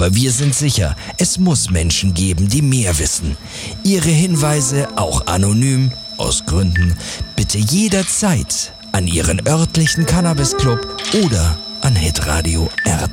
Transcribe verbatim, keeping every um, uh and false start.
Aber wir sind sicher, es muss Menschen geben, die mehr wissen. Ihre Hinweise, auch anonym, aus Gründen, bitte jederzeit an Ihren örtlichen Cannabis-Club oder an Hitradio R T.